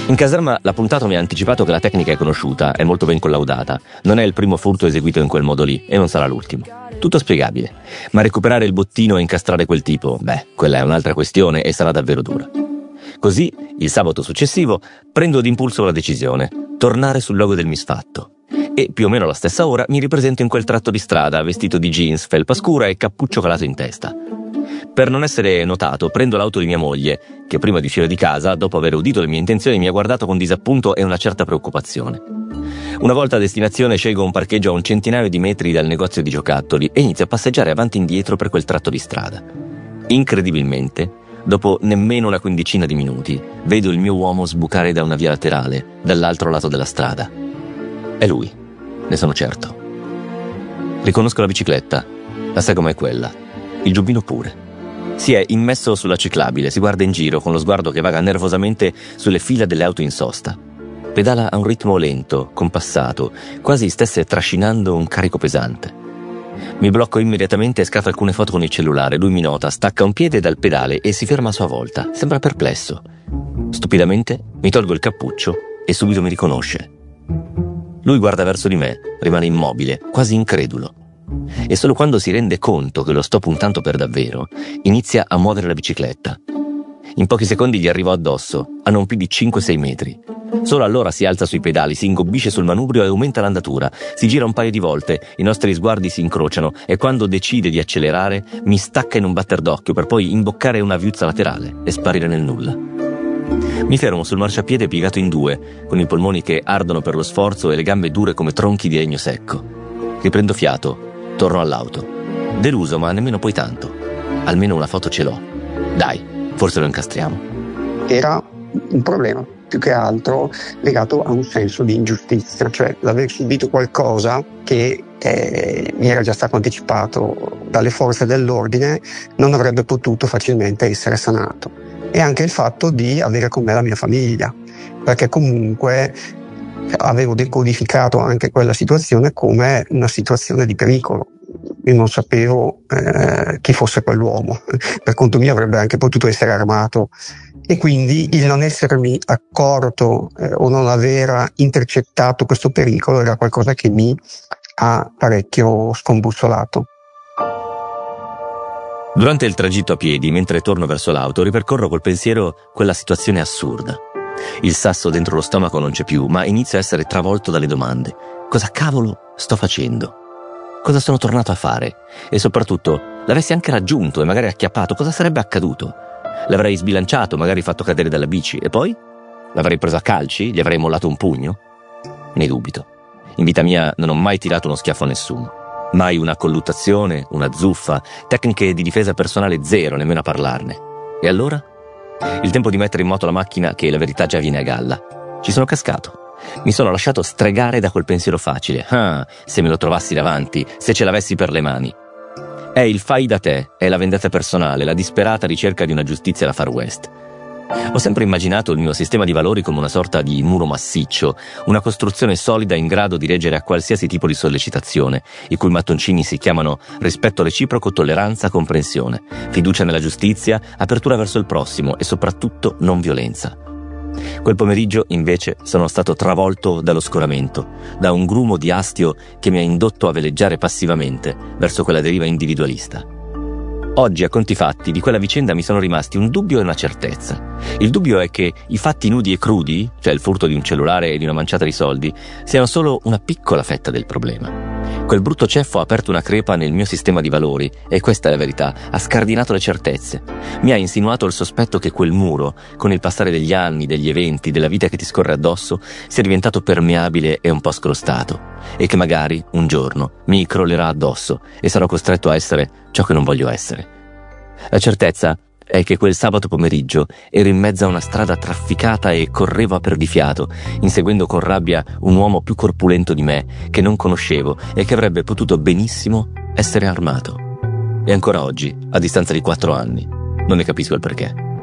In caserma l'appuntato mi ha anticipato che la tecnica è conosciuta, è molto ben collaudata. Non è il primo furto eseguito in quel modo lì, e non sarà l'ultimo. Tutto spiegabile. Ma recuperare il bottino e incastrare quel tipo, quella è un'altra questione e sarà davvero dura. Così, il sabato successivo, prendo d'impulso la decisione: tornare sul luogo del misfatto. E più o meno alla stessa ora mi ripresento in quel tratto di strada, vestito di jeans, felpa scura e cappuccio calato in testa. Per non essere notato, prendo l'auto di mia moglie, che prima di uscire di casa, dopo aver udito le mie intenzioni, mi ha guardato con disappunto e una certa preoccupazione. Una volta a destinazione scelgo un parcheggio a un centinaio di metri dal negozio di giocattoli e inizio a passeggiare avanti e indietro per quel tratto di strada. Incredibilmente, dopo nemmeno una quindicina di minuti, vedo il mio uomo sbucare da una via laterale, dall'altro lato della strada. È lui, ne sono certo. Riconosco la bicicletta, la sagoma è quella, il giubbino pure. Si è immesso sulla ciclabile, si guarda in giro con lo sguardo che vaga nervosamente sulle fila delle auto in sosta. Pedala a un ritmo lento, compassato, quasi stesse trascinando un carico pesante. Mi blocco immediatamente e scatto alcune foto con il cellulare. Lui mi nota, stacca un piede dal pedale e si ferma a sua volta. Sembra perplesso. Stupidamente mi tolgo il cappuccio e subito mi riconosce. Lui guarda verso di me, rimane immobile, quasi incredulo. E solo quando si rende conto che lo sto puntando per davvero, inizia a muovere la bicicletta. In pochi secondi gli arrivo addosso, a non più di 5-6 metri. Solo allora si alza sui pedali, si ingobbisce sul manubrio e aumenta l'andatura. Si gira un paio di volte, i nostri sguardi si incrociano e quando decide di accelerare mi stacca in un batter d'occhio per poi imboccare una viuzza laterale e sparire nel nulla. Mi fermo sul marciapiede piegato in due, con i polmoni che ardono per lo sforzo e le gambe dure come tronchi di legno secco. Riprendo fiato, torno all'auto. Deluso, ma nemmeno poi tanto. Almeno una foto ce l'ho. Dai, forse lo incastriamo. Era un problema più che altro legato a un senso di ingiustizia, cioè l'aver subito qualcosa che mi era già stato anticipato dalle forze dell'ordine non avrebbe potuto facilmente essere sanato. E anche il fatto di avere con me la mia famiglia, perché comunque avevo decodificato anche quella situazione come una situazione di pericolo. Io non sapevo chi fosse quell'uomo, per conto mio avrebbe anche potuto essere armato, e quindi il non essermi accorto o non aver intercettato questo pericolo era qualcosa che mi ha parecchio scombussolato. Durante il tragitto a piedi, mentre torno verso l'auto, ripercorro col pensiero quella situazione assurda. Il sasso dentro lo stomaco non c'è più, ma inizio a essere travolto dalle domande. Cosa cavolo sto facendo? Cosa sono tornato a fare? E soprattutto, l'avessi anche raggiunto e magari acchiappato, cosa sarebbe accaduto? L'avrei sbilanciato, magari fatto cadere dalla bici, e poi? L'avrei preso a calci? Gli avrei mollato un pugno? Ne dubito. In vita mia non ho mai tirato uno schiaffo a nessuno. Mai una colluttazione, una zuffa, tecniche di difesa personale zero, nemmeno a parlarne. E allora? Il tempo di mettere in moto la macchina che la verità già viene a galla. Ci sono cascato. Mi sono lasciato stregare da quel pensiero facile. Ah, se me lo trovassi davanti, se ce l'avessi per le mani. È il fai da te, è la vendetta personale, la disperata ricerca di una giustizia alla Far West. Ho sempre immaginato il mio sistema di valori come una sorta di muro massiccio, una costruzione solida in grado di reggere a qualsiasi tipo di sollecitazione, i cui mattoncini si chiamano rispetto reciproco, tolleranza, comprensione, fiducia nella giustizia, apertura verso il prossimo e soprattutto non violenza. Quel pomeriggio, invece, sono stato travolto dallo scoramento, da un grumo di astio che mi ha indotto a veleggiare passivamente verso quella deriva individualista. Oggi, a conti fatti, di quella vicenda mi sono rimasti un dubbio e una certezza. Il dubbio è che i fatti nudi e crudi, cioè il furto di un cellulare e di una manciata di soldi, siano solo una piccola fetta del problema. Quel brutto ceffo ha aperto una crepa nel mio sistema di valori e questa è la verità, ha scardinato le certezze. Mi ha insinuato il sospetto che quel muro, con il passare degli anni, degli eventi, della vita che ti scorre addosso, sia diventato permeabile e un po' scrostato e che magari, un giorno, mi crollerà addosso e sarò costretto a essere ciò che non voglio essere. La certezza è che quel sabato pomeriggio ero in mezzo a una strada trafficata e correvo a perdifiato, inseguendo con rabbia un uomo più corpulento di me che non conoscevo e che avrebbe potuto benissimo essere armato. E ancora oggi, a distanza di 4 anni, non ne capisco il perché.